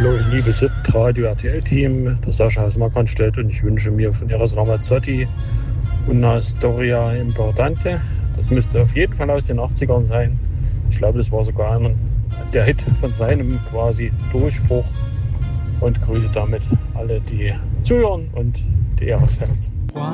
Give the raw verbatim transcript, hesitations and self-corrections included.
Hallo, liebes Radio R T L-Team, der Sascha aus Markranstädt, und ich wünsche mir von Eros Ramazzotti Una Storia Importante. Das müsste auf jeden Fall aus den achtzigern sein. Ich glaube, das war sogar einer, der Hit von seinem quasi Durchbruch, und grüße damit alle, die zuhören, und die Eros-Fans.